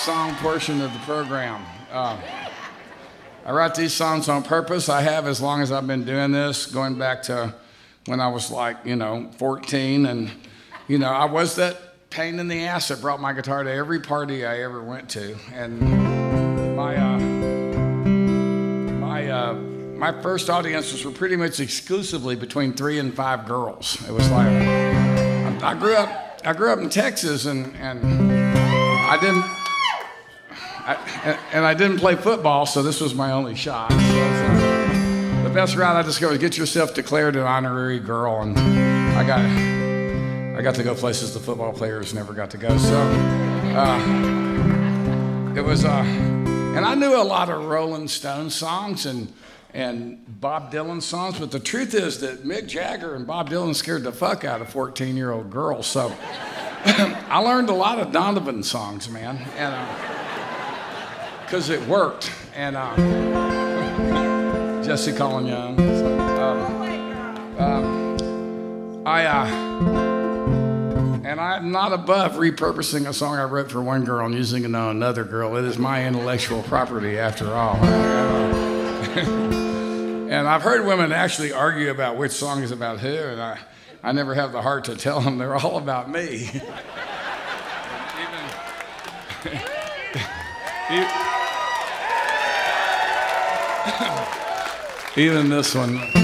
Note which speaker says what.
Speaker 1: song portion of the program. I write these songs on purpose. I have as long as I've been doing this, going back to when I was like, 14. And, I was that pain in the ass that brought my guitar to every party I ever went to. And my first audiences were pretty much exclusively between 3 and 5 girls. It was like, I grew up in Texas, and I didn't play football, so this was my only shot. So the best route I discovered: get yourself declared an honorary girl, and I got to go places the football players never got to go. So it was, and I knew a lot of Rolling Stones songs and Bob Dylan songs, but the truth is that Mick Jagger and Bob Dylan scared the fuck out of 14-year-old girls. So I learned a lot of Donovan songs, man, and because it worked. And Jesse Colin Young. And I'm not above repurposing a song I wrote for one girl and using it on another girl. It is my intellectual property, after all. And I've heard women actually argue about which song is about who, and I never have the heart to tell them they're all about me. Even this one.